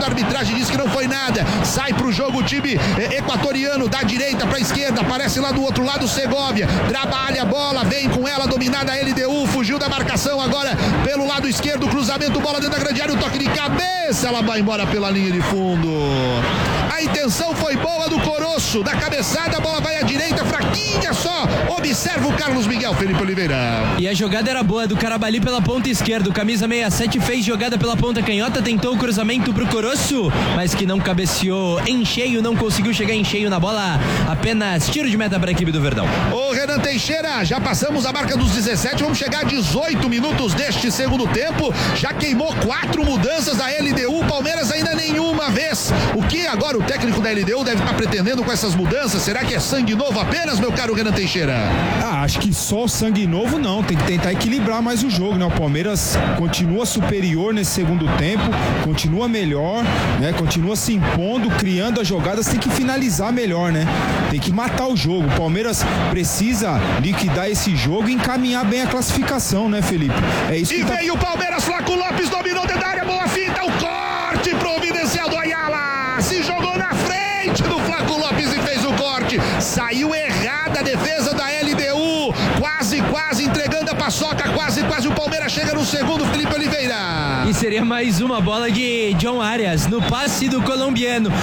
da arbitragem diz que não foi nada. Sai pro jogo o time equatoriano, da direita pra esquerda, aparece lá do outro lado o Segovia, trabalha a bola, vem com ela, dominada a LDU, fugiu da marcação agora pelo lado esquerdo, cruzamento, bola dentro da grande área, o toque de cabeça, ela vai embora pela linha de fundo. A intenção foi boa do Coroço, da cabeçada, a bola vai à direita, fraquinha só, observa o Carlos Miguel, Felipe Oliveira. E a jogada era boa do Carabali pela ponta esquerda, o camisa 67 fez jogada pela ponta canhota, tentou o cruzamento pro Coroço, mas que não cabeceou em cheio, não conseguiu chegar em cheio na bola, apenas tiro de meta para a equipe do Verdão. Ô Renan Teixeira, já passamos a marca dos 17, vamos chegar a 18 minutos deste segundo tempo, já queimou 4 mudanças a LDU, Palmeiras ainda nenhuma vez. O que agora o técnico da LDU deve estar pretendendo com essas mudanças? Será que é sangue novo apenas, meu caro Renan Teixeira? Acho que só sangue novo não, tem que tentar equilibrar mais o jogo, né? O Palmeiras continua superior nesse segundo tempo, continua melhor, né? Continua se impondo, criando as jogadas, tem que finalizar melhor, né? Tem que matar o jogo. O Palmeiras precisa liquidar esse jogo e encaminhar bem a classificação, né, Felipe? É isso que veio o Palmeiras, Flaco Lopes dominou dentro da área, boa finta, o corte providencial do Ayala, se jogou na frente do Flaco Lopes e fez o corte, saiu errada a defesa da LDU, quase entregando a paçoca, quase o Palmeiras chega no segundo, Felipe Oliveira. E seria mais uma bola de John Arias no passe do colombiano,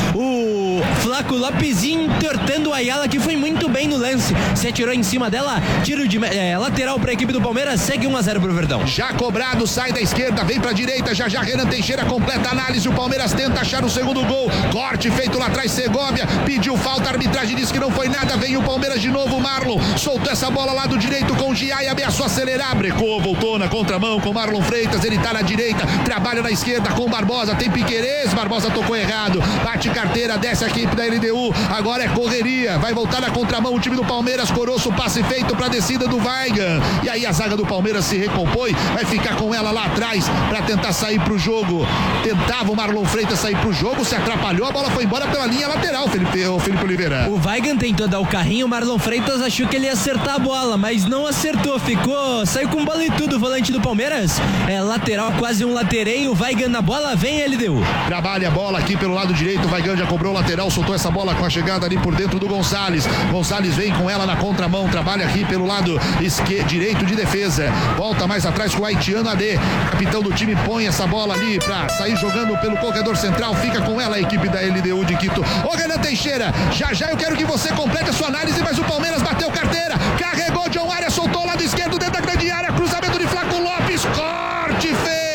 o Flaco Lopes entortando o Ayala, que foi muito bem no lance, se atirou em cima dela, tiro de lateral para a equipe do Palmeiras, segue 1-0 pro Verdão. Já cobrado, sai da esquerda, vem pra direita, já Renan Teixeira completa a análise, o Palmeiras tenta achar o segundo gol, corte feito lá atrás, Segovia pediu falta, a arbitragem disse que não foi nada, vem o Palmeiras de novo, Marlon soltou essa bola lá do direito com o Giai, ameaçou acelerar, brecou, voltou na contramão com Marlon Freitas, ele tá na direita, trabalha na esquerda com Barbosa, tem Piquerez, Barbosa tocou errado, bate carteira, desce a equipe da LDU, agora é correria, vai voltar na contramão o time do Palmeiras, Coroço, passe feito pra descida do Weigan, e aí a zaga do Palmeiras se recompõe, vai ficar com ela lá atrás pra tentar sair pro jogo, tentava o Marlon Freitas sair pro jogo, se atrapalhou, a bola foi embora pela linha lateral, Felipe Oliveira. O Weigan tentou dar o carrinho, o Marlon Freitas achou que ele ia acertar a bola, mas não acertou, saiu com bola e tudo o volante do Palmeiras, lateral, quase um latereio, o Weigan na bola, vem LDU. Trabalha a bola aqui pelo lado direito, o Weigan já cobrou o lateral, soltou essa bola com a chegada ali por dentro do Gonçalves vem com ela na contramão, trabalha aqui pelo lado direito de defesa, volta mais atrás com o haitiano AD, capitão do time põe essa bola ali pra sair jogando pelo corredor central, fica com ela a equipe da LDU de Quito. Ô Renan Teixeira, já eu quero que você complete a sua análise, mas o Palmeiras bateu carteira, carregou John Arias, soltou o lado esquerdo dentro da grande área, cruzamento de Flaco Lopes, corte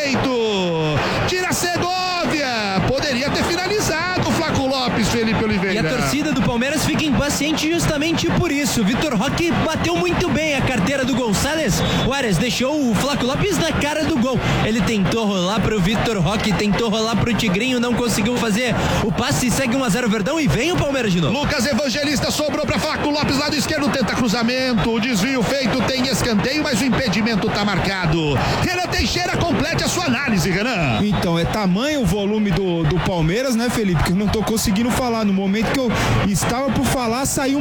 feito, tira Segovia, poderia ter finalizado o Flaco Lopes, Felipe Oliveira. E a torcida do Palmeiras fica impaciente justamente por isso, o Vitor Roque bateu muito bem a carteira do Gonçalves, o Arias deixou o Flaco Lopes na cara do gol, ele tentou rolar pro Vitor Roque, tentou rolar pro Tigrinho, não conseguiu fazer o passe, segue 1-0 Verdão e vem o Palmeiras de novo. Lucas Evangelista sobrou pra Flaco Lopes, lado esquerdo, tenta cruzamento, o desvio feito, tem escanteio, mas o impedimento tá marcado. Renan Teixeira, complete a sua análise, Renan. Então, é tamanho o volume do Palmeiras, né, Felipe, que eu não tô conseguindo falar, no momento que eu estava por falar, saiu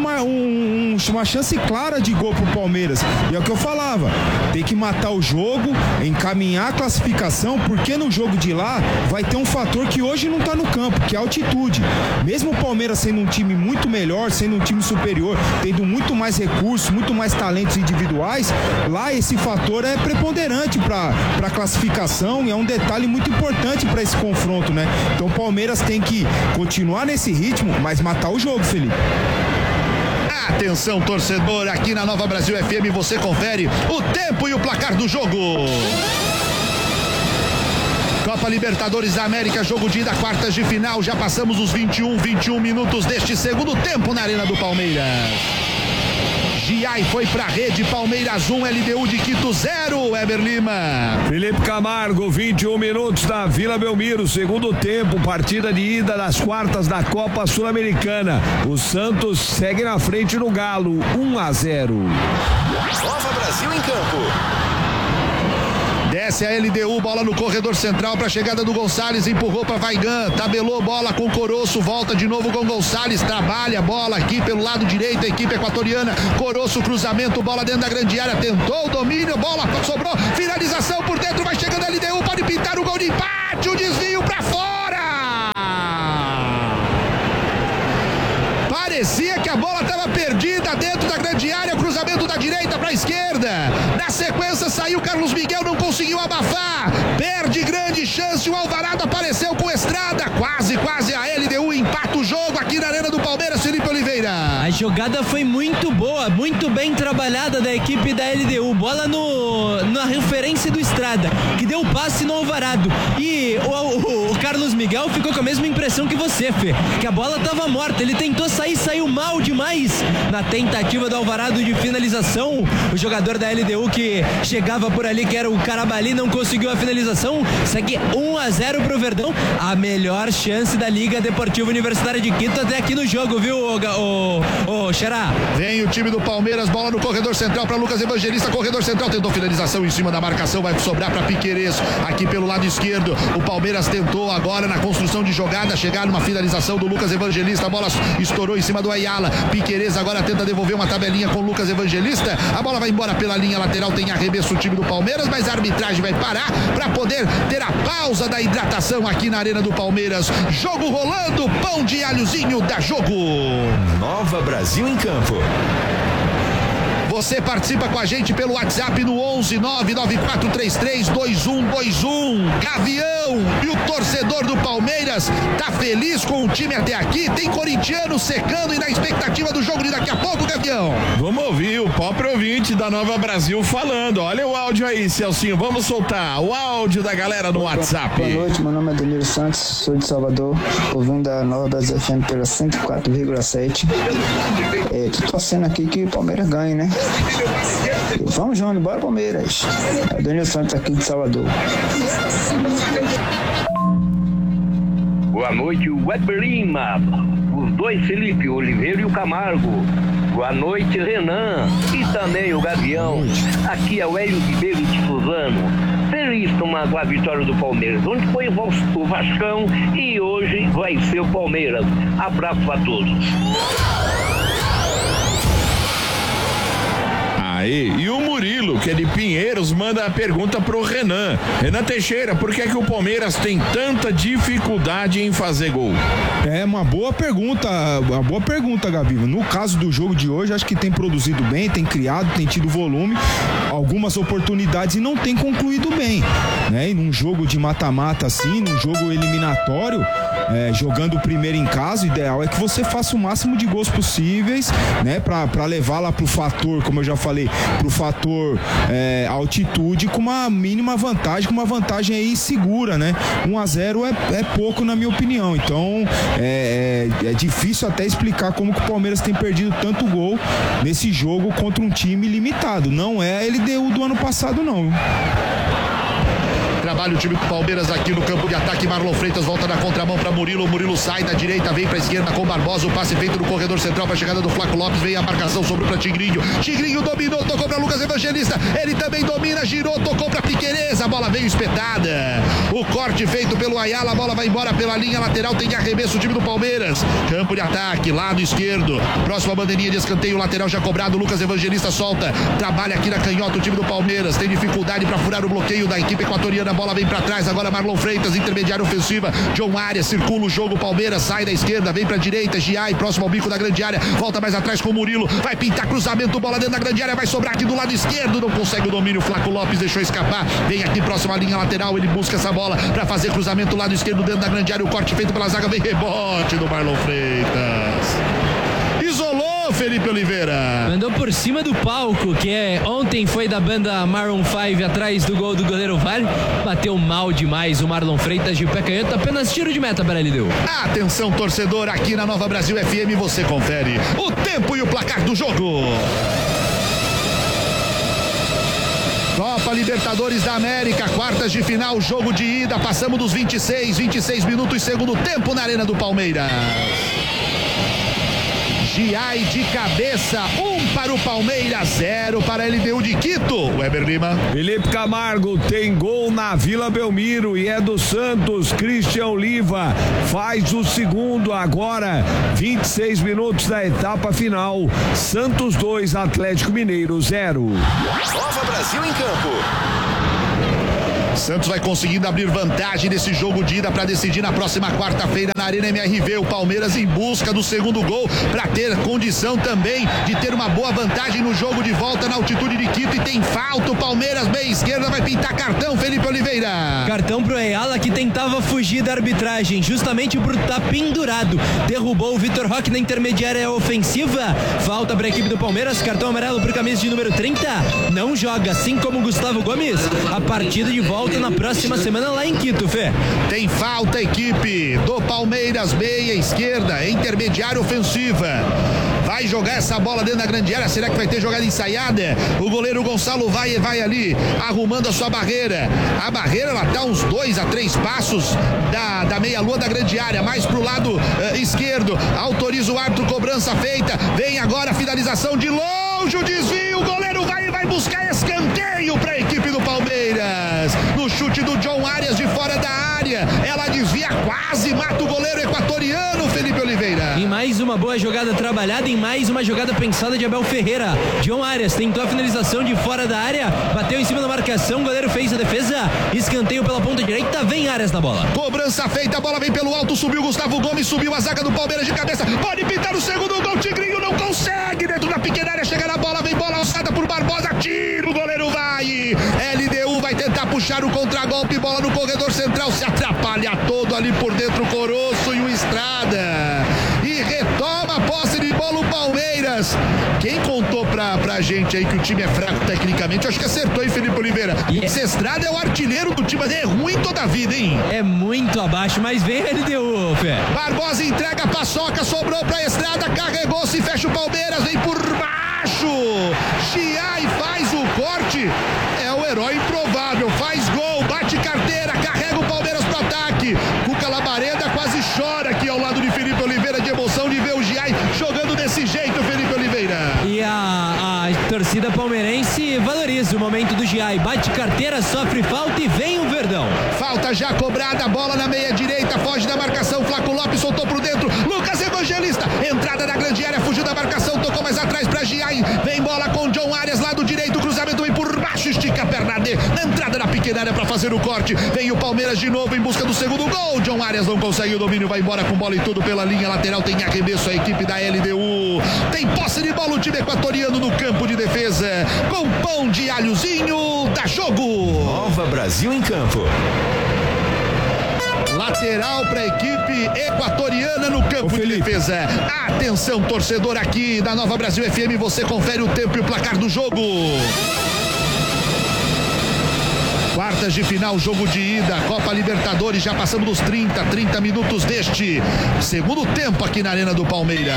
uma chance clara de gol pro Palmeiras, e é o que eu falava, tem que matar o jogo, encaminhar a classificação, porque no jogo de lá vai ter um fator que hoje não tá no campo, que é a altitude. Mesmo o Palmeiras sendo um time muito melhor, sendo um time superior, tendo muito mais recursos, muito mais talentos individuais, lá esse fator é preponderante para classificação e é um detalhe muito importante para esse confronto, né? Então o Palmeiras tem que continuar nesse ritmo, mas matar o jogo, Felipe. Atenção, torcedor, aqui na Nova Brasil FM você confere o tempo e o placar do jogo. Copa Libertadores da América, jogo de ida, quartas de final, já passamos os 21 minutos deste segundo tempo na Arena do Palmeiras. Giai foi pra rede, Palmeiras 1, LDU de Quito 0, Weber Lima. Felipe Camargo, 21 minutos na Vila Belmiro, segundo tempo, partida de ida das quartas da Copa Sul-Americana. O Santos segue na frente no Galo, 1-0. Nova Brasil em campo. Desce a LDU, bola no corredor central para a chegada do Gonçalves, empurrou para Weigan, tabelou bola com Coroço, volta de novo com Gonçalves, trabalha a bola aqui pelo lado direito, a equipe equatoriana, Coroço, cruzamento, bola dentro da grande área, tentou o domínio, bola sobrou, finalização por dentro, vai chegando a LDU, pode pintar o gol de empate, o desvio para fora! pela esquerda. Na sequência saiu Carlos Miguel, não conseguiu abafar. Perde grande chance, o Alvarado apareceu com Estrada. Quase a LDU empata o jogo aqui na Arena do Palmeiras, Felipe Oliveira. A jogada foi muito boa, muito bem trabalhada da equipe da LDU. Bola na referência do Estrada, que deu passe no Alvarado. E o Carlos Miguel ficou com a mesma impressão que você, Fê, que a bola estava morta. Ele tentou sair, saiu mal demais na tentativa do Alvarado de finalização. O jogador da LDU que chegava por ali, que era o Carabali, não conseguiu a finalização. Segue 1-0 pro Verdão. A melhor chance da Liga Deportiva Universitária de Quito até aqui no jogo, viu, o Xará? Vem o time do Palmeiras, bola no corredor central para Lucas Evangelista, corredor central, tentou finalização em cima da marcação, vai sobrar para Piquerez aqui pelo lado esquerdo. O Palmeiras tentou agora na construção de jogada chegar numa finalização do Lucas Evangelista, a bola estourou em cima do Ayala. Piquerez agora tenta devolver uma tabelinha com o Lucas Evangelista, a bola vai embora pela linha lateral, tem arremesso o time do Palmeiras, mas a arbitragem vai parar para poder ter a pausa da hidratação aqui na Arena do Palmeiras. Jogo rolando, pão de alhozinho da jogo. Nova Brasil em campo. Você participa com a gente pelo WhatsApp no 11 99433 2121. Gavião e o torcedor do Palmeiras tá feliz com o time até aqui. Tem corintiano secando e na expectativa do jogo de daqui a pouco, Gavião. Vamos ouvir o próprio ouvinte da Nova Brasil falando. Olha o áudio aí, Celcinho. Vamos soltar o áudio da galera no WhatsApp. Boa noite, meu nome é Danilo Santos, sou de Salvador, ouvindo a Nova Brasil FM pela 104,7. Tô torcendo aqui que o Palmeiras ganhe, né? Vamos, João, bora Palmeiras. É o Danilo Santos aqui de Salvador. Boa noite, o Weber Lima, os dois Felipe Oliveira e o Camargo. Boa noite, Renan e também o Gavião. Aqui é o Hélio Ribeiro de Suzano. Feliz com a vitória do Palmeiras. Onde foi o Vascão e hoje vai ser o Palmeiras. Abraço a todos. Aí, e o Murilo, que é de Pinheiros, manda a pergunta pro Renan. Renan Teixeira, por que é que o Palmeiras tem tanta dificuldade em fazer gol? É uma boa pergunta, Gabi. No caso do jogo de hoje, acho que tem produzido bem, tem criado, tem tido volume, algumas oportunidades e não tem concluído bem, né? E num jogo de mata-mata assim, num jogo eliminatório, jogando o primeiro em casa, o ideal é que você faça o máximo de gols possíveis, né? Pra levar lá pro fator, como eu já falei, pro fator altitude, com uma mínima vantagem, com uma vantagem aí segura, né? 1-0 é pouco na minha opinião, então é difícil até explicar como que o Palmeiras tem perdido tanto gol nesse jogo contra um time limitado. Não é a LDU do ano passado, não. Trabalha o time do Palmeiras aqui no campo de ataque. Marlon Freitas volta na contramão para Murilo. Murilo sai da direita, vem para a esquerda com Barbosa. O passe feito no corredor central para a chegada do Flaco Lopes. Vem a marcação, sobrou para Tigrinho. Tigrinho dominou, tocou para Lucas Evangelista. Ele também domina, girou, tocou para Piquerez. A bola veio espetada. O corte feito pelo Ayala. A bola vai embora pela linha lateral. Tem arremesso o time do Palmeiras. Campo de ataque, lado esquerdo. Próxima bandeirinha de escanteio, lateral já cobrado. Lucas Evangelista solta. Trabalha aqui na canhota o time do Palmeiras. Tem dificuldade para furar o bloqueio da equipe equatoriana. A bola vem para trás, agora Marlon Freitas, intermediária ofensiva. John Arias circula o jogo. Palmeiras sai da esquerda, vem para direita. Giai, próximo ao bico da grande área. Volta mais atrás com o Murilo. Vai pintar cruzamento, bola dentro da grande área. Vai sobrar aqui do lado esquerdo. Não consegue o domínio. Flaco Lopes deixou escapar. Vem aqui próximo à linha lateral. Ele busca essa bola para fazer cruzamento lado esquerdo dentro da grande área. O corte feito pela zaga. Vem rebote do Marlon Freitas. Isolou Felipe Oliveira. Mandou por cima do palco, que ontem foi da banda Maroon 5 atrás do gol do goleiro Vale. Bateu mal demais o Marlon Freitas de pé canhoto. Apenas tiro de meta para ele deu. Atenção, torcedor, aqui na Nova Brasil FM você confere o tempo e o placar do jogo. Copa Libertadores da América, quartas de final, jogo de ida. Passamos dos 26 minutos, segundo tempo na Arena do Palmeiras. Giai de cabeça, 1 para o Palmeiras, 0 para a LDU de Quito. Weber Lima. Felipe Camargo tem gol na Vila Belmiro e é do Santos. Christian Oliva faz o segundo agora, 26 minutos da etapa final. Santos 2, Atlético Mineiro 0. Nova Brasil em campo. Santos vai conseguindo abrir vantagem nesse jogo de ida para decidir na próxima quarta-feira na Arena MRV. O Palmeiras em busca do segundo gol para ter condição também de ter uma boa vantagem no jogo de volta na altitude de Quito. E tem falta, o Palmeiras meia esquerda vai pintar cartão, Felipe Oliveira. Cartão pro Ayala, que tentava fugir da arbitragem, justamente por estar pendurado. Derrubou o Vitor Roque na intermediária ofensiva. Falta para a equipe do Palmeiras, cartão amarelo pro camisa de número 30. Não joga, assim como o Gustavo Gomes. A partida de volta na próxima semana lá em Quito, Fê. Tem falta, a equipe do Palmeiras, meia esquerda, intermediária ofensiva. Vai jogar essa bola dentro da grande área. Será que vai ter jogada ensaiada? O goleiro Gonçalo vai ali, arrumando a sua barreira. A barreira, ela tá uns 2 a 3 passos da meia-lua da grande área, mais pro lado esquerdo. Autoriza o árbitro, cobrança feita. Vem agora a finalização de longe, o desvio. O goleiro vai buscar escanteio para a equipe do Palmeiras. No chute do John Arias de fora da área. Ela desvia, quase mata o goleiro equatoriano, Felipe Oliveira. Em mais uma boa jogada trabalhada, em mais uma jogada pensada de Abel Ferreira. John Arias tentou a finalização de fora da área, bateu em cima da marcação, o goleiro fez a defesa, escanteio pela ponta direita, vem Arias na bola. Cobrança feita, a bola vem pelo alto, subiu Gustavo Gomes, subiu a zaga do Palmeiras de cabeça, pode pintar o segundo gol, Tigrinho não consegue, dentro da pequena área, chega na bola, vem bola alçada por Barbosa, tira, o goleiro vai, LDU vai tentar puxar o contragolpe, bola no corredor central, se atrapalha todo ali por dentro o Coroço e o Estrada, e retoma a posse de bola o Palmeiras. Quem contou pra gente aí que o time é fraco tecnicamente, eu acho que acertou, hein, Felipe Oliveira? Esse Estrada é o artilheiro do time, mas é ruim toda a vida, hein? É muito abaixo, mas vem a LDU, Fê. Barbosa entrega a paçoca, sobrou pra Estrada, carregou, se fecha o Palmeiras, vem por baixo, Giai faz o corte, é o herói improvável, faz gol, bate carteira, carrega o Palmeiras pro ataque. Cuca Labareda quase chora aqui ao lado de Felipe Oliveira, de emoção de ver o Giai jogando desse jeito, Felipe Oliveira. E a torcida palmeirense valoriza o momento do Giai, bate carteira, sofre falta e vem o Verdão. Falta já cobrada, bola na meia direita, foge da marcação, Flaco Lopes soltou por dentro, Lucas Evangelista, entrada na grande área, fugiu da marcação, tocou mais atrás pra Giai, vem bola com John Arias, lado direito, cruzamento vem por baixo, estica a perna D, na entrada da pequena área pra fazer o corte, vem o Palmeiras de novo em busca do segundo gol, John Arias não consegue o domínio, vai embora com bola e tudo pela linha lateral, tem arremesso a equipe da LDU, tem posse de bola o time equatoriano no campo de defesa, com pão de alhozinho, dá jogo. Nova Brasil em campo. Lateral para a equipe equatoriana no campo de defesa. Atenção, torcedor aqui da Nova Brasil FM, você confere o tempo e o placar do jogo. Quartas de final, jogo de ida, Copa Libertadores, já passamos dos 30 minutos deste segundo tempo aqui na Arena do Palmeiras.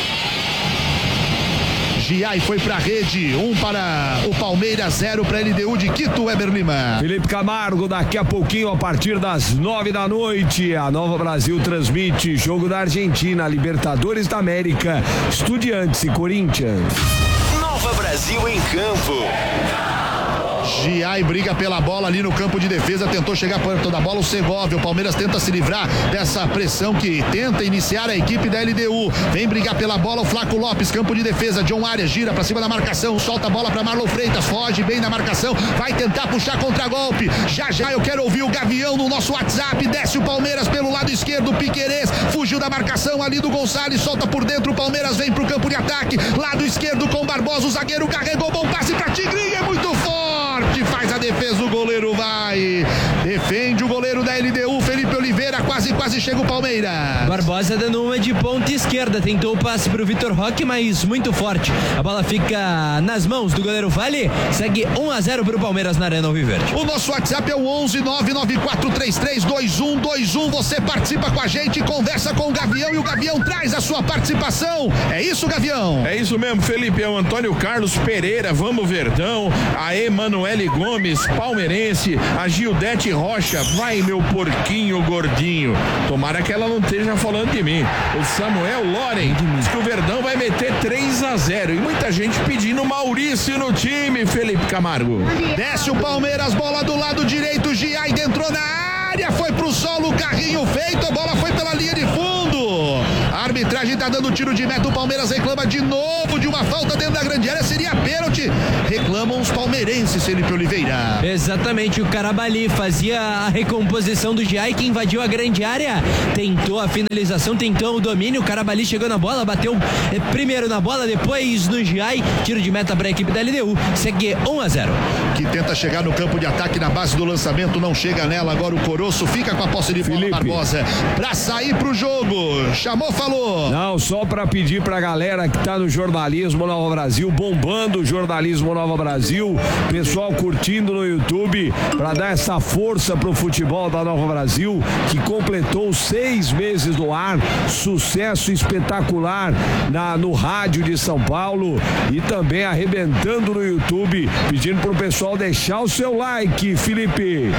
Giai foi pra rede, 1 para o Palmeiras, 0 para LDU de Quito, Weber Lima. Felipe Camargo, daqui a pouquinho, a partir das 9 da noite, a Nova Brasil transmite jogo da Argentina, Libertadores da América, Estudiantes e Corinthians. Nova Brasil em campo. Giai briga pela bola ali no campo de defesa, tentou chegar perto da bola o Segovia, o Palmeiras tenta se livrar dessa pressão que tenta iniciar a equipe da LDU, vem brigar pela bola o Flaco Lopes, campo de defesa, John Arias gira pra cima da marcação, solta a bola pra Marlon Freitas, foge bem na marcação, vai tentar puxar contra-golpe, já eu quero ouvir o Gavião no nosso WhatsApp, desce o Palmeiras pelo lado esquerdo, Piquerez, fugiu da marcação ali do Gonçalves, solta por dentro, o Palmeiras vem pro campo de ataque, lado esquerdo com Barbosa, o zagueiro carregou, bom passe pra Tigrinho, é muito forte, faz a defesa, o goleiro vai, defende o goleiro da LDU, Felipe Oliveira, quase chega o Palmeiras. Barbosa dando uma de ponta esquerda, tentou o passe pro Vitor Roque, mas muito forte, a bola fica nas mãos do goleiro Vale, segue 1-0 pro Palmeiras na Arena Alviverde. O nosso WhatsApp é o 11-99433-2121, você participa com a gente, conversa com o Gavião e o Gavião traz a sua participação, é isso, Gavião? É isso mesmo, Felipe, é o Antônio Carlos Pereira, vamos Verdão, a Emanuele Gomes, palmeirense, a Gildete Rocha, vai meu porquinho gordinho, tomara que ela não esteja falando de mim, o Samuel Loren diz que o Verdão vai meter 3-0 e muita gente pedindo Maurício no time, Felipe Camargo. Desce o Palmeiras, bola do lado direito, Giai entrou na área, foi pro solo, o carrinho feito, a bola foi pela linha de fundo, a arbitragem tá dando tiro de meta, o Palmeiras reclama de novo de uma falta dentro da grande área, seria pênalti, reclamam os palmeirenses. palmeirenses, Felipe Oliveira. Exatamente, o Carabali fazia a recomposição do Giai, que invadiu a grande área, tentou a finalização, tentou o domínio, o Carabali chegou na bola, bateu primeiro na bola, depois no Giai, tiro de meta para a equipe da LDU, segue 1-0. Que tenta chegar no campo de ataque na base do lançamento, não chega nela, agora o Coroço fica com a posse de bola, Barbosa, pra sair pro jogo, chamou, falou. Não, só pra pedir pra galera que tá no Jornalismo Nova Brasil, bombando o Jornalismo Nova Brasil, pessoal curtindo no YouTube, pra dar essa força pro futebol da Nova Brasil, que completou 6 meses no ar, sucesso espetacular no rádio de São Paulo e também arrebentando no YouTube, pedindo pro pessoal deixar o seu like, Felipe.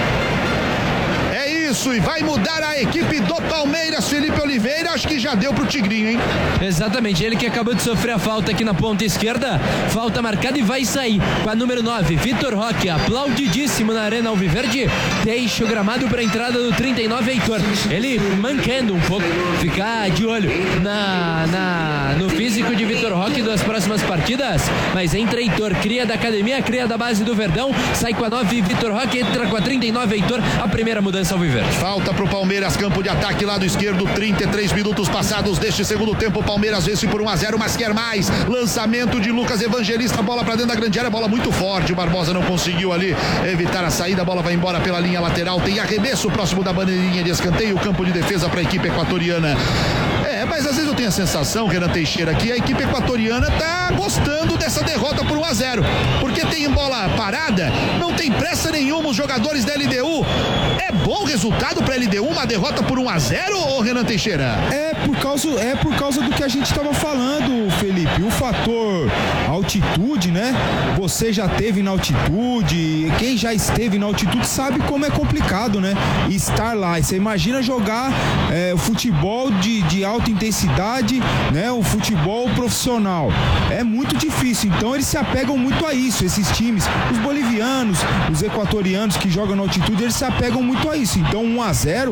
Isso, e vai mudar a equipe do Palmeiras, Felipe Oliveira, acho que já deu pro Tigrinho, hein? Exatamente, ele que acabou de sofrer a falta aqui na ponta esquerda, falta marcada e vai sair com a número 9, Vitor Roque, aplaudidíssimo na Arena Alviverde, deixa o gramado para a entrada do 39, Heitor, ele mancando um pouco, ficar de olho no físico de Vitor Roque das próximas partidas, mas entra Heitor, cria da academia, cria da base do Verdão, sai com a 9, Vitor Roque, entra com a 39, Heitor, a primeira mudança ao Alviverde. Falta pro Palmeiras, campo de ataque lado esquerdo, 33 minutos passados deste segundo tempo, o Palmeiras vence por 1-0, mas quer mais, lançamento de Lucas Evangelista, bola pra dentro da grande área, bola muito forte, o Barbosa não conseguiu ali evitar a saída, a bola vai embora pela linha lateral, tem arremesso próximo da bandeirinha de escanteio, campo de defesa para a equipe equatoriana. Mas às vezes eu tenho a sensação, Renan Teixeira, que a equipe equatoriana tá gostando dessa derrota por 1-0, porque tem bola parada, não tem pressa nenhuma, os jogadores da LDU, é bom resultado pra LDU, uma derrota por 1-0, ô Renan Teixeira? É por causa do que a gente estava falando, Felipe, o fator altitude, né? Você já esteve na altitude, quem já esteve na altitude sabe como é complicado, né? Estar lá, e você imagina jogar futebol de alta intensidade, né? O futebol profissional, é muito difícil, então eles se apegam muito a isso, esses times, os bolivianos, os equatorianos que jogam na altitude, eles se apegam muito a isso, então 1-0,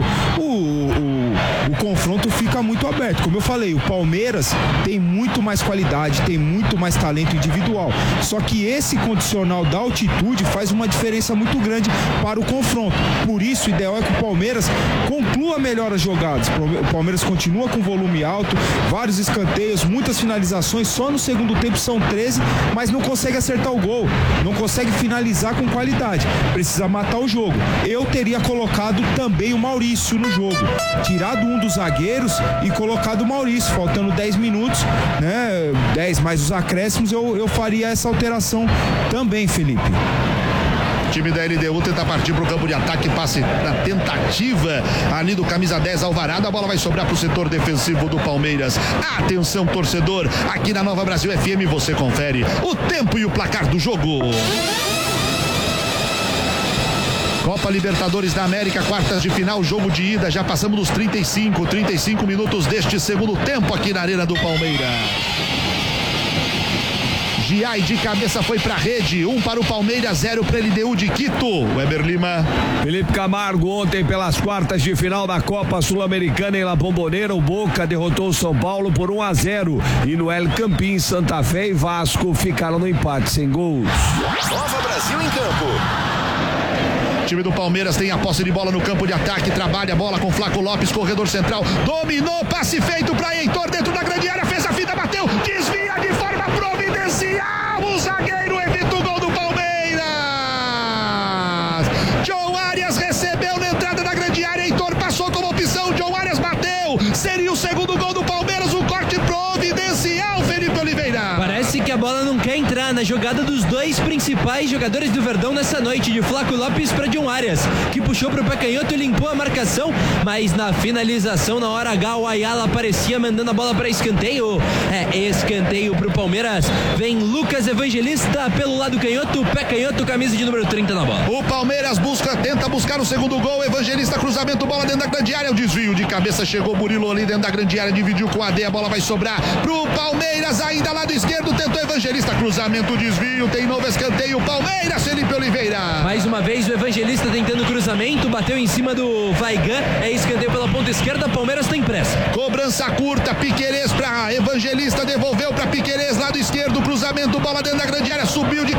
o confronto fica muito aberto. Como eu falei, o Palmeiras tem muito mais qualidade, tem muito mais talento individual, só que esse condicional da altitude faz uma diferença muito grande para o confronto, por isso o ideal é que o Palmeiras conclua melhor as jogadas. O Palmeiras continua com volume alto, vários escanteios, muitas finalizações, só no segundo tempo são 13, mas não consegue acertar o gol, não consegue finalizar com qualidade, precisa matar o jogo. Eu teria colocado também o Maurício no jogo, tirado um dos zagueiros e colocado o Maurício, faltando 10 minutos, né? 10 mais os acréscimos, eu faria essa alteração também, Felipe. O time da LDU tenta partir para o campo de ataque, passe na tentativa ali do camisa 10 Alvarado, a bola vai sobrar para o setor defensivo do Palmeiras. Atenção, torcedor, aqui na Nova Brasil FM você confere o tempo e o placar do jogo. Copa Libertadores da América, quartas de final, jogo de ida, já passamos dos 35 minutos deste segundo tempo aqui na Arena do Palmeiras. Giai de cabeça foi pra rede, 1 para o Palmeiras, 0 para LDU de Quito. Weber Lima. Felipe Camargo, ontem pelas quartas de final da Copa Sul-Americana em La Bombonera, o Boca derrotou o São Paulo por 1-0 e no El Campín, Santa Fé e Vasco ficaram no empate sem gols. Nova Brasil em campo. O time do Palmeiras tem a posse de bola no campo de ataque, trabalha a bola com Flaco Lopes, corredor central, dominou, passe feito para Heitor dentro da grande área, fez a fita, bateu, desvia de forma providencial, o zagueiro evita o gol do Palmeiras. John Arias recebeu na entrada da grande área, Heitor passou como opção, John Arias bateu, seria o segundo gol do Palmeiras, o corte providencial, Felipe Oliveira. Parece que a bola não quer entrar na jogada dos dois principais jogadores do Verdão nessa noite, de Flaco Lopes para John Arias, que puxou pro pé canhoto e limpou a marcação, mas na finalização, na hora H, o Ayala aparecia mandando a bola para escanteio. Escanteio pro Palmeiras. Vem Lucas Evangelista pelo lado canhoto, pé canhoto, camisa de número 30 na bola. O Palmeiras tenta buscar o segundo gol, Evangelista, cruzamento, bola dentro da grande área, o desvio de cabeça, chegou Murilo ali dentro da grande área, dividiu com o AD, a bola vai sobrar pro Palmeiras, ainda lado esquerdo, tentou Evangelista, cruzamento, desvio, tem novo escanteio, Palmeiras, Felipe Oliveira. Mais uma vez o Evangelista tentando cruzamento, bateu em cima do Vaigan, escanteio pela ponta esquerda, Palmeiras tem pressa. Cobrança curta, Piquerez pra Evangelista, devolveu pra Piquerez, lado esquerdo, cruzamento, bola dentro da grande área, subiu de cabeça,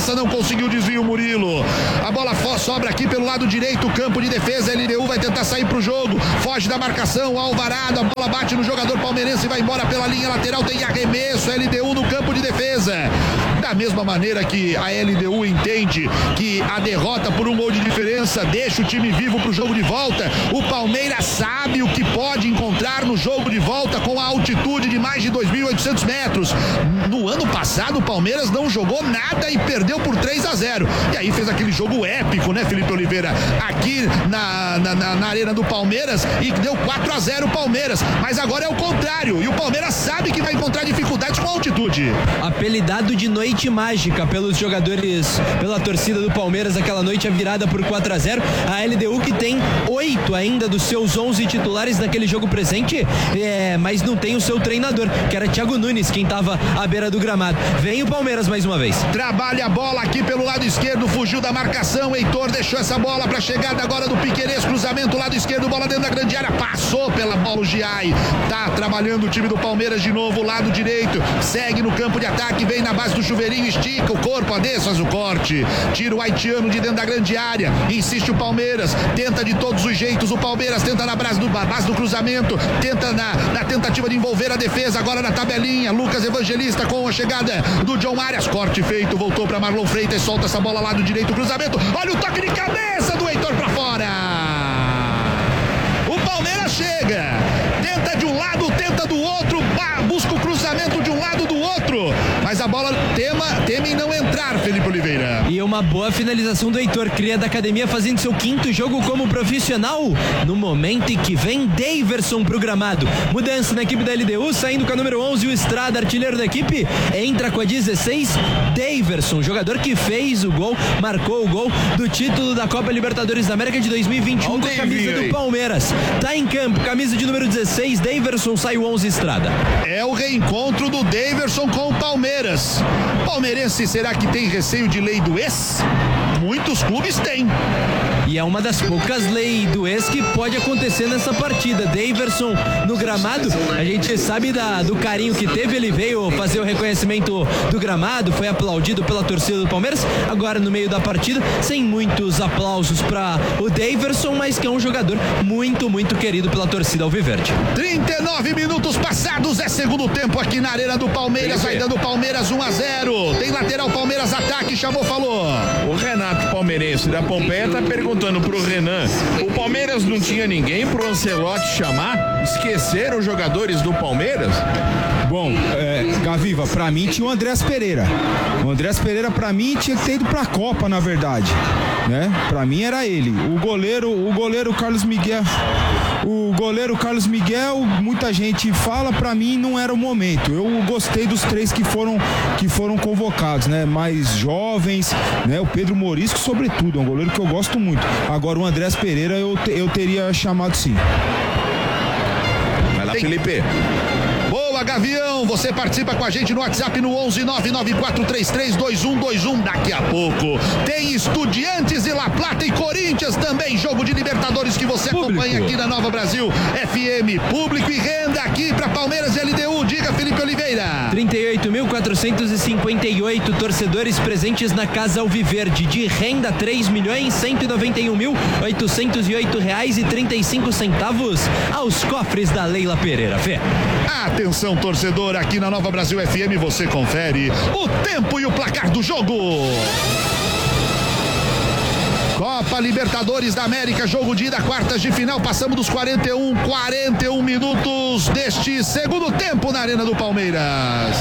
avança, não conseguiu desvio o Murilo. A bola sobra aqui pelo lado direito, campo de defesa, a LDU vai tentar sair pro jogo, foge da marcação, Alvarado, a bola bate no jogador palmeirense e vai embora pela linha lateral, tem arremesso, LDU no campo de defesa. Da mesma maneira que a LDU entende que a derrota por um gol de diferença deixa o time vivo pro jogo de volta, o Palmeiras sabe o que pode encontrar no jogo de volta com a altitude de mais de 2.800 metros. No ano passado o Palmeiras não jogou nada e perdeu por 3-0. E aí fez aquele jogo épico, né, Felipe Oliveira? Aqui na arena do Palmeiras e deu 4-0 o Palmeiras. Mas agora é o contrário. E o Palmeiras sabe que vai encontrar dificuldades com a altitude. Apelidado de noite mágica pelos jogadores, pela torcida do Palmeiras, aquela noite a virada por 4-0. A LDU que tem 8 ainda dos seus 11 titulares naquele jogo presente, mas não tem o seu treinador, que era Thiago Nunes, quem estava à beira do gramado. Vem o Palmeiras mais uma vez. Trabalha a bola aqui pelo lado esquerdo, fugiu da marcação, Heitor deixou essa bola para chegada agora do Piquerez, cruzamento lado esquerdo, bola dentro da grande área, passou pela bola o Giai. Tá trabalhando o time do Palmeiras de novo, lado direito, segue no campo de ataque, vem na base do chuveirinho, estica o corpo, Ades faz o corte, tira o haitiano de dentro da grande área, insiste o Palmeiras, tenta de todos os jeitos, o Palmeiras tenta na base do cruzamento, tenta na tentativa de envolver a defesa, agora na tabelinha, Lucas Evangelista com a chegada do John Arias, corte feito, voltou para Marlon Freitas, solta essa bola lado direito, cruzamento, olha o toque de cabeça do Heitor para fora. O Palmeiras chega, tenta de um lado, tenta do outro, busca o cruzamento de um lado do outro, mas a bola teme em não entrar, Felipe Oliveira. E uma boa finalização do Heitor, cria da academia, fazendo seu 5º jogo como profissional, no momento em que vem Daverson pro gramado. Mudança na equipe da LDU, saindo com a número 11, o Estrada, artilheiro da equipe, entra com a 16, Daverson, jogador que fez o gol, marcou o gol do título da Copa Libertadores da América de 2021 com a camisa do Palmeiras. Tá em campo, camisa de número 16, Daverson, sai o 11, Estrada. É o reencontro do Daverson com o Palmeiras. Palmeirense, será que tem receio de lei do ex? Muitos clubes têm. E é uma das poucas leis do ex que pode acontecer nessa partida. Daverson no gramado, a gente sabe do carinho que teve, ele veio fazer o reconhecimento do gramado, foi aplaudido pela torcida do Palmeiras, agora no meio da partida, sem muitos aplausos para o Daverson, mas que é um jogador muito, muito querido pela torcida alviverde. 39 minutos passados, é segundo tempo aqui na arena do Palmeiras, vai dando Palmeiras 1-0, tem lateral Palmeiras, ataque, chamou, falou. O Renato palmeirense da Pompeia tá perguntando pro Renan, o Palmeiras não tinha ninguém pro Ancelotti chamar? Esqueceram os jogadores do Palmeiras? Bom, Gaviva, pra mim tinha o Andrés Pereira. O Andrés Pereira pra mim tinha que ter ido pra Copa, na verdade, né? Pra mim era ele. O goleiro Carlos Miguel, muita gente fala, pra mim não era o momento. Eu gostei dos 3 que foram convocados, né? Mais jovens, né? O Pedro Morisco, sobretudo, é um goleiro que eu gosto muito. Agora o Andrés Pereira eu teria chamado sim. Vai lá, Felipe. Boa, Gavião, você participa com a gente no WhatsApp no 11-994332121. Daqui a pouco tem Estudiantes e La Plata e Corinthians também, jogo de Libertadores que você acompanha aqui na Nova Brasil FM. Público e renda aqui para Palmeiras e LDU. Diga, Felipe Oliveira. 38.458 torcedores presentes na Casa Alviverde. De renda, R$3.191.808,35 aos cofres da Leila Pereira. Fê. Atenção, torcedor, aqui na Nova Brasil FM você confere o tempo e o placar do jogo. Copa Libertadores da América, jogo de ida, quartas de final, passamos dos 41 minutos deste segundo tempo na Arena do Palmeiras.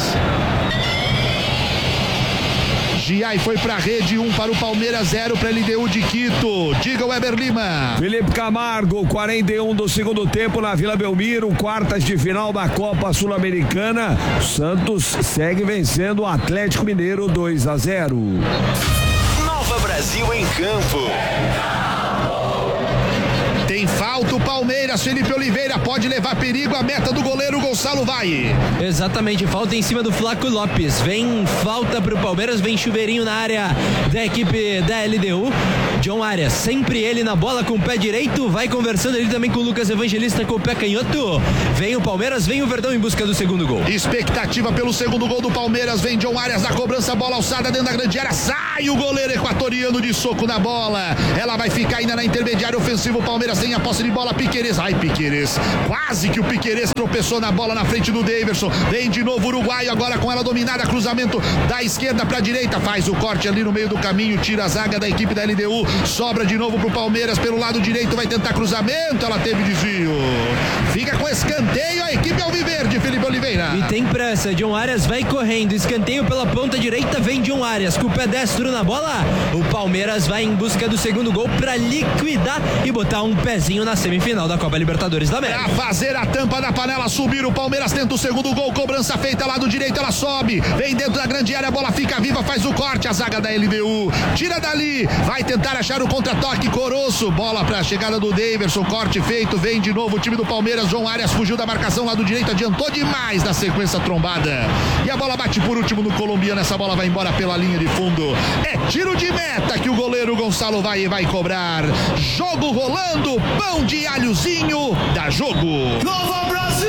Giai foi pra rede, 1 para o Palmeiras, 0 para a LDU de Quito. Diga, Weber Lima. Felipe Camargo, 41 do segundo tempo na Vila Belmiro, quartas de final da Copa Sul-Americana. Santos segue vencendo o Atlético Mineiro 2-0. Nova Brasil em campo. Tem falta falta o Palmeiras. Felipe Oliveira pode levar perigo à meta do goleiro Gonçalo vai. Exatamente, falta em cima do Flaco Lopes. Vem falta pro Palmeiras, vem chuveirinho na área da equipe da LDU. John Arias, sempre ele na bola com o pé direito, vai conversando ali também com o Lucas Evangelista com o pé canhoto. Vem o Palmeiras, vem o Verdão em busca do segundo gol. Expectativa pelo segundo gol do Palmeiras, vem John Arias na cobrança, bola alçada dentro da grande área, sai o goleiro equatoriano de soco na bola. Ela vai ficar ainda na intermediária ofensiva, o Palmeiras tem a posse de bola, Piquerez, ai Piquerez, quase que o Piquerez tropeçou na bola na frente do Daverson. Vem de novo o uruguaio, agora com ela dominada, cruzamento da esquerda pra direita, faz o corte ali no meio do caminho, tira a zaga da equipe da LDU, sobra de novo pro Palmeiras pelo lado direito, vai tentar cruzamento, ela teve desvio, fica com escanteio a equipe alviverde, Felipe Oliveira. E tem pressa, John Arias vai correndo, escanteio pela ponta direita, vem John Arias com o pé destro na bola, o Palmeiras vai em busca do segundo gol pra liquidar e botar um pezinho na semifinal da Copa Libertadores da América. Pra fazer a tampa da panela subir, o Palmeiras tenta o segundo gol, cobrança feita lado direito, ela sobe, vem dentro da grande área, a bola fica viva, faz o corte, a zaga da LDU, tira dali, vai tentar achar o contra-toque, Coroço, bola pra chegada do Daverson, corte feito, vem de novo o time do Palmeiras, João Arias fugiu da marcação lado direito, adiantou demais na sequência trombada, e a bola bate por último no colombiano, essa bola vai embora pela linha de fundo, é tiro de meta que o goleiro Gonçalo vai cobrar, jogo rolando, pão de alhozinho, dá jogo. Nova Brasil!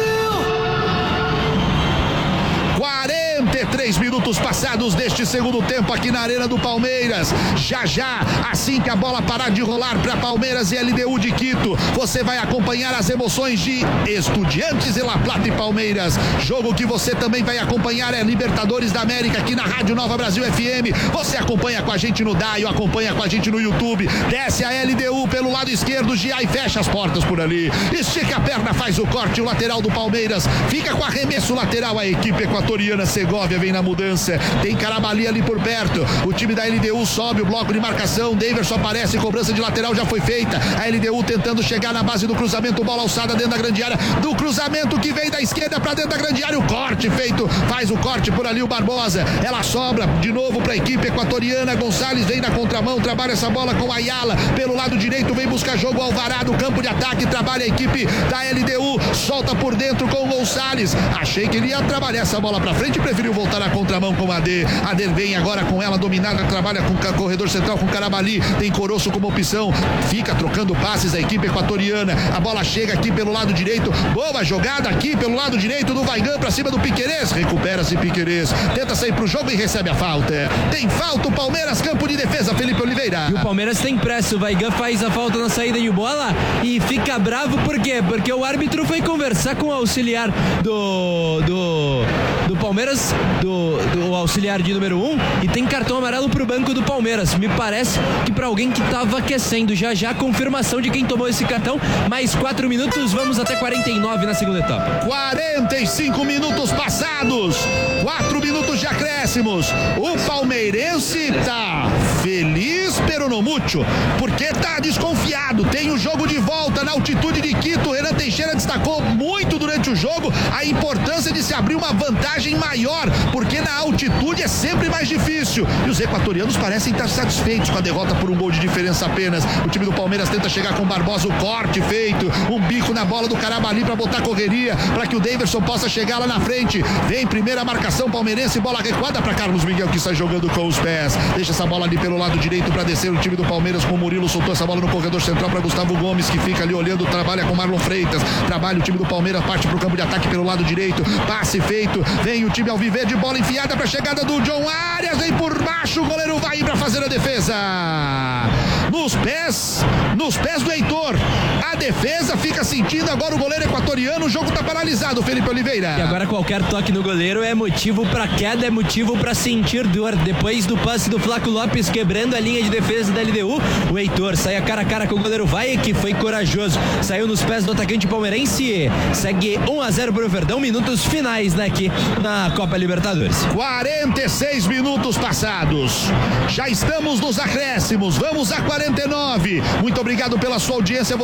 43 minutos passados deste segundo tempo aqui na Arena do Palmeiras. Já, assim que a bola parar de rolar para Palmeiras e LDU de Quito, você vai acompanhar as emoções de Estudiantes e La Plata e Palmeiras. Jogo que você também vai acompanhar é Libertadores da América aqui na Rádio Nova Brasil FM. Você acompanha com a gente no Daio, acompanha com a gente no YouTube. Desce a LDU pelo lado esquerdo, Gia e fecha as portas por ali. Estica a perna, faz o corte, o lateral do Palmeiras. Fica com arremesso lateral a equipe equatoriana. Segovia vem na mudança, tem Carabali ali por perto, o time da LDU sobe o bloco de marcação, Daverson aparece, cobrança de lateral já foi feita, a LDU tentando chegar na base do cruzamento, bola alçada dentro da grande área, do cruzamento que vem da esquerda para dentro da grande área, o corte feito, faz o corte por ali o Barbosa, ela sobra de novo para a equipe equatoriana, Gonçalves vem na contramão, trabalha essa bola com Ayala, pelo lado direito vem buscar jogo Alvarado, campo de ataque, trabalha a equipe da LDU, solta por dentro com o Gonçalves, achei que ele ia trabalhar essa bola para frente, preferiu voltar na contramão com a AD vem agora com ela dominada, trabalha com o corredor central com Carabali, tem Coroço como opção, fica trocando passes a equipe equatoriana, a bola chega aqui pelo lado direito, boa jogada aqui pelo lado direito do Vaigan pra cima do Piquerez, recupera-se Piquerez, tenta sair pro jogo e recebe a falta, tem falta o Palmeiras, campo de defesa, Felipe Oliveira. E o Palmeiras tem pressa, o Vaigan faz a falta na saída de bola e fica bravo, por quê? Porque o árbitro foi conversar com o auxiliar do Palmeiras, do auxiliar de número 1, e tem cartão amarelo pro banco do Palmeiras. Me parece que para alguém que tava aquecendo, já a confirmação de quem tomou esse cartão. Mais 4 minutos, vamos até 49 na segunda etapa. 45 minutos passados, 4 minutos de acréscimos. O palmeirense tá feliz, pero no mucho, porque tá desconfiado. Tem o jogo de volta na altitude de Quito. Renan Teixeira destacou muito durante o jogo a importância de se abrir uma vantagem maior, porque na altitude é sempre mais difícil. E os equatorianos parecem estar satisfeitos com a derrota por um gol de diferença apenas. O time do Palmeiras tenta chegar com o Barbosa, o corte feito, um bico na bola do Carabali para botar correria, para que o Daverson possa chegar lá na frente. Vem primeira marcação palmeirense, bola recuada para Carlos Miguel, que sai jogando com os pés. Deixa essa bola ali pelo lado direito para descer o time do Palmeiras com o Murilo, soltou essa bola no corredor central para Gustavo Gomes, que fica ali olhando, trabalha com Marlon Freitas, trabalha o time do Palmeiras, parte pro campo de ataque pelo lado direito, passe feito, vem o time alviverde, bola enfiada para chegada do John Arias, vem por baixo, o goleiro vai para fazer a defesa. Nos pés do Heitor, a defesa fica sentindo agora o goleiro equatoriano, o jogo tá paralisado, Felipe Oliveira. E agora qualquer toque no goleiro é motivo para queda, é motivo para sentir dor. Depois do passe do Flaco Lopes quebrando a linha de defesa da LDU, o Heitor sai a cara com o goleiro Vai, que foi corajoso, saiu nos pés do atacante palmeirense, segue 1-0 pro Verdão, minutos finais, né, aqui na Copa Libertadores. 46 minutos passados, já estamos nos acréscimos, vamos a 49. Muito obrigado pela sua audiência, você que está aqui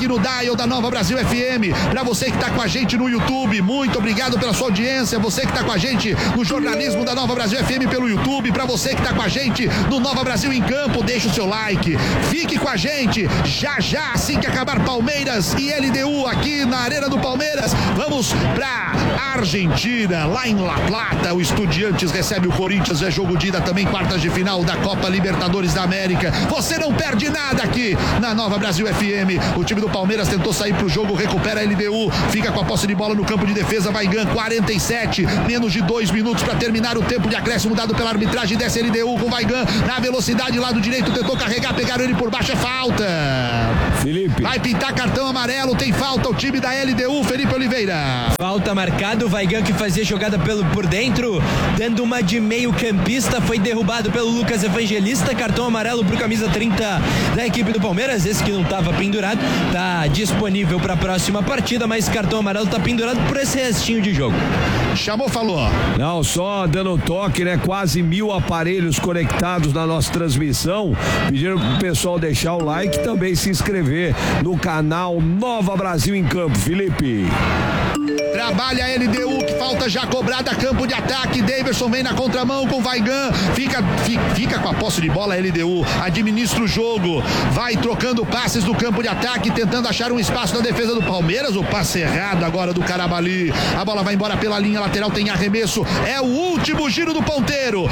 aqui no Dial da Nova Brasil FM. Para você que tá com a gente no YouTube, muito obrigado pela sua audiência. Você que tá com a gente no jornalismo da Nova Brasil FM pelo YouTube. Para você que tá com a gente no Nova Brasil em Campo, deixa o seu like. Fique com a gente. Já, assim que acabar Palmeiras e LDU aqui na Arena do Palmeiras, vamos pra Argentina, lá em La Plata. O Estudiantes recebe o Corinthians. É jogo de ida também, quartas de final da Copa Libertadores da América. Você não perde nada aqui na Nova Brasil FM. O time do Palmeiras tentou sair pro jogo, recupera a LDU, fica com a posse de bola no campo de defesa. Weigand, 47, menos de 2 minutos para terminar o tempo de acréscimo dado pela arbitragem. Desce LDU com Weigand na velocidade, lado direito, tentou carregar, pegaram ele por baixo, é falta. Felipe. Vai pintar cartão amarelo, tem falta o time da LDU, Felipe Oliveira. Falta marcado, o Weigand que fazia jogada por dentro, dando uma de meio campista, foi derrubado pelo Lucas Evangelista, cartão amarelo pro camisa 30 da equipe do Palmeiras, esse que não estava pendurado, tá disponível para a próxima partida, mas cartão amarelo tá pendurado por esse restinho de jogo. Chamou, falou. Não, só dando um toque, né? Quase 1000 aparelhos conectados na nossa transmissão. Pediram pro pessoal deixar o like e também se inscrever no canal Nova Brasil em Campo. Felipe. Trabalha a LDU, que falta já cobrada, campo de ataque. Daverson vem na contramão com Weigand, fica com a posse de bola a LDU, administra o jogo, vai trocando passes do campo de ataque, tentando achar um espaço na defesa do Palmeiras. O passe errado agora do Carabali, a bola vai embora pela linha lateral, tem arremesso, é o último giro do ponteiro.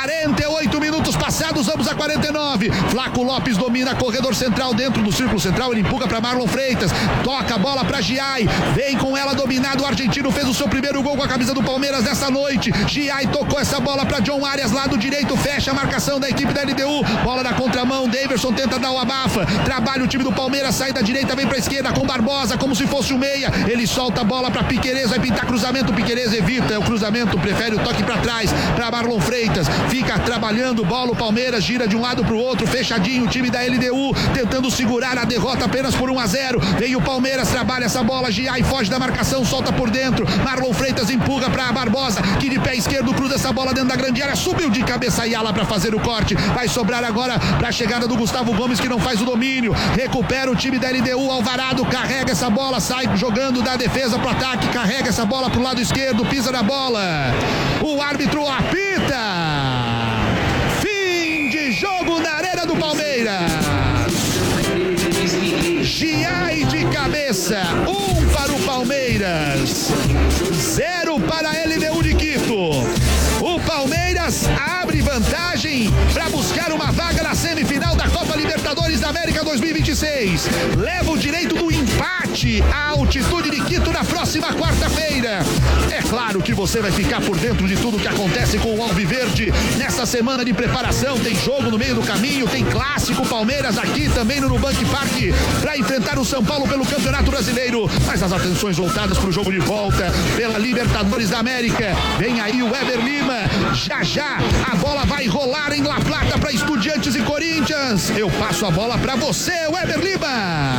48 minutos passados, vamos a 49. Flaco Lopes domina corredor central, dentro do círculo central, ele empurra para Marlon Freitas, toca a bola para Giai, vem com ela dominado. O argentino fez o seu primeiro gol com a camisa do Palmeiras nessa noite. Giai tocou essa bola para John Arias, lado direito, fecha a marcação da equipe da LDU, bola na contramão, Daverson tenta dar o abafa, trabalha o time do Palmeiras, sai da direita, vem pra esquerda com Barbosa, como se fosse o meia, ele solta a bola para Piquerez, vai pintar cruzamento, Piquerez evita o cruzamento, prefere o toque para trás, para Marlon Freitas, fica trabalhando bola, o Palmeiras gira de um lado pro outro, fechadinho o time da LDU, tentando segurar a derrota apenas por 1-0, vem o Palmeiras, trabalha essa bola, Giai foge da marcação, solta por dentro, Marlon Freitas empurra para Barbosa, que de pé esquerdo cruza essa bola dentro da grande área, subiu de cabeça Ayala para fazer o corte, vai sobrar agora para a chegada do Gustavo Gomes, que não faz o domínio, recupera o time da LDU, Alvarado carrega essa bola, sai jogando da defesa pro ataque, carrega essa bola pro lado esquerdo, pisa na bola, o árbitro apita, fim de jogo na Arena do Palmeiras. Giai de cabeça, 1 para o Palmeiras, 0 para a LDU de Quito. O Palmeiras abre vantagem para buscar uma vaga na semifinal da Copa Libertadores da América 2026. Leva o direito do empate à altitude de Quito na próxima quarta-feira. É claro que você vai ficar por dentro de tudo que acontece com o Alviverde nessa semana de preparação. Tem jogo no meio do caminho, tem clássico Palmeiras aqui também no Nubank Park para enfrentar o São Paulo pelo Campeonato Brasileiro. Mas as atenções voltadas para o jogo de volta pela Libertadores da América. Vem aí o Weber Lima. Já a bola vai rolar em La Plata para Estudiantes e Corinthians. Eu passo a bola para você, Weber Lima.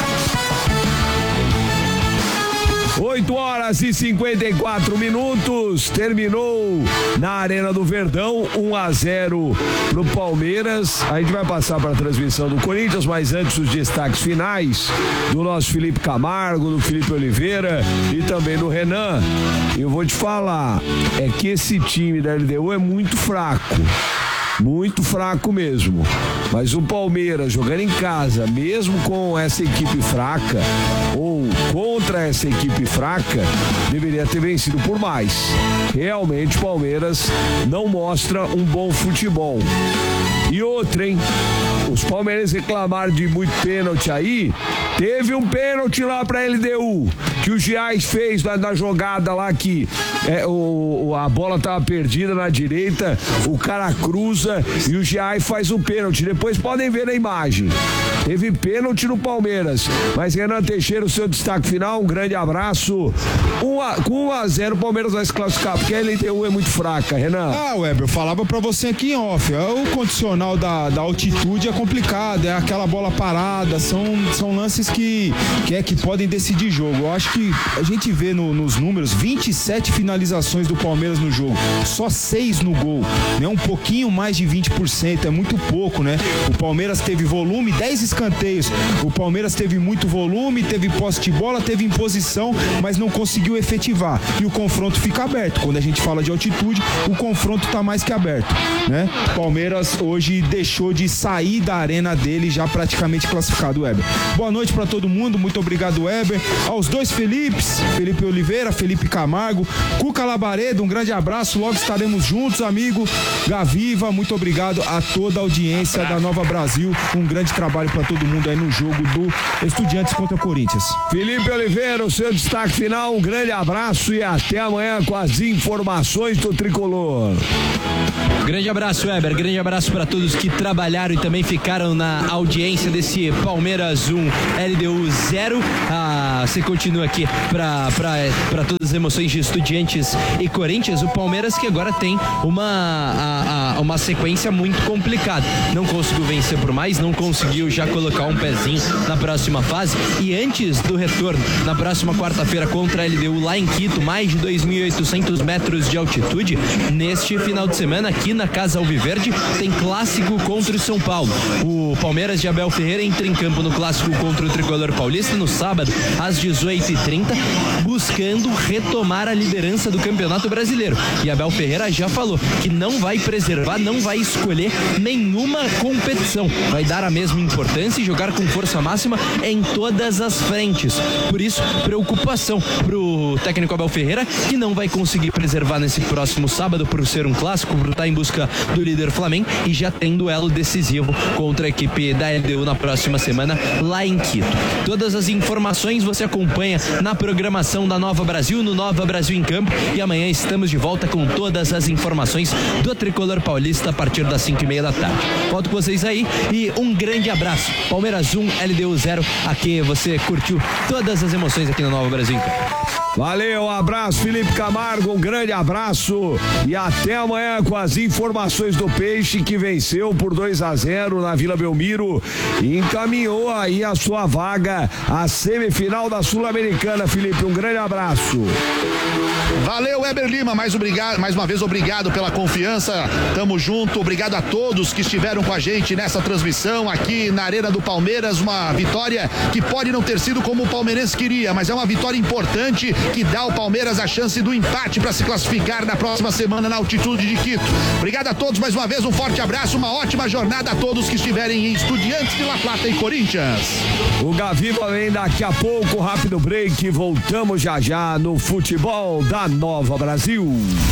8h54, terminou na Arena do Verdão, 1-0 pro Palmeiras. A gente vai passar para a transmissão do Corinthians, mas antes os destaques finais do nosso Felipe Camargo, do Felipe Oliveira e também do Renan. Eu vou te falar, é que esse time da LDU é muito fraco. Muito fraco mesmo, mas o Palmeiras jogando em casa, mesmo com essa equipe fraca ou contra essa equipe fraca, deveria ter vencido por mais. Realmente o Palmeiras não mostra um bom futebol. E outra, hein? Os palmeirenses reclamaram de muito pênalti aí. Teve um pênalti lá pra LDU, que o Giai fez na jogada lá que a bola tava perdida na direita, o cara cruza e o Giai faz o pênalti. Depois podem ver na imagem. Teve pênalti no Palmeiras. Mas Renan Teixeira, o seu destaque final, um grande abraço. Com 1-0 o Palmeiras vai se classificar, porque a LDU é muito fraca, Renan. Weber, eu falava pra você aqui em off, o condicional da altitude é complicado, é aquela bola parada, são lances que podem decidir jogo. Eu acho que a gente vê nos números, 27 finalizações do Palmeiras no jogo, só 6 no gol, né? Um pouquinho mais de 20%, é muito pouco, né? O Palmeiras teve volume, 10 escanteios, o Palmeiras teve muito volume, teve posse de bola, teve imposição, mas não conseguiu efetivar, e o confronto fica aberto. Quando a gente fala de altitude, o confronto tá mais que aberto, né? Palmeiras hoje deixou de sair da arena dele já praticamente classificado, Weber. Boa noite para todo mundo, muito obrigado, Weber, aos dois Felipes, Felipe Oliveira, Felipe Camargo, Cuca Labaredo, um grande abraço, logo estaremos juntos, amigo. Gaviva, muito obrigado a toda a audiência da Nova Brasil, um grande trabalho para todo mundo aí no jogo do Estudiantes contra o Corinthians. Felipe Oliveira, o seu destaque final, um grande abraço e até amanhã com as informações do Tricolor. Grande abraço, Weber, grande abraço para todos que trabalharam e também ficaram na audiência desse Palmeiras 1, LDU 0. Você continua aqui para todas as emoções de Estudiantes e Corinthians. O Palmeiras que agora tem uma sequência muito complicada. Não conseguiu vencer por mais, não conseguiu já colocar um pezinho na próxima fase, e antes do retorno, na próxima quarta-feira contra a LDU lá em Quito, mais de 2.800 metros de altitude, neste final de semana aqui na Casa Alviverde tem clássico contra o São Paulo. O Palmeiras de Abel Ferreira entra em campo no clássico contra o Tricolor Paulista no sábado às 18h30, buscando retomar a liderança do Campeonato Brasileiro. E Abel Ferreira já falou que não vai preservar, não vai escolher nenhuma competição, vai dar a mesma importância e jogar com força máxima em todas as frentes. Por isso, preocupação pro técnico Abel Ferreira, que não vai conseguir preservar nesse próximo sábado por ser um clássico, por estar em busca do líder Flamengo, e já tem duelo decisivo contra a equipe da LDU na próxima semana lá em Quito. Todas as informações você acompanha na programação da Nova Brasil, no Nova Brasil em Campo, e amanhã estamos de volta com todas as informações do Tricolor Paulista a partir das 5h30 da tarde. Volto com vocês aí e um grande abraço. Palmeiras 1, LDU 0. Aqui você curtiu todas as emoções aqui na Nova Brasil em Campo. Valeu, um abraço, Felipe Camargo, um grande abraço e até amanhã com as informações do Peixe, que venceu por 2-0 na Vila Belmiro e encaminhou aí a sua vaga à semifinal da Sul-Americana. Felipe, um grande abraço. Valeu, Weber Lima, mais uma vez obrigado pela confiança, tamo junto, obrigado a todos que estiveram com a gente nessa transmissão aqui na Arena do Palmeiras, uma vitória que pode não ter sido como o palmeirense queria, mas é uma vitória importante que dá ao Palmeiras a chance do empate para se classificar na próxima semana na altitude de Quito. Obrigado a todos mais uma vez, um forte abraço, uma ótima jornada a todos que estiverem em Estudiantes de La Plata e Corinthians. O Gaviva vem daqui a pouco, rápido break, voltamos já no futebol da Nova Brasil.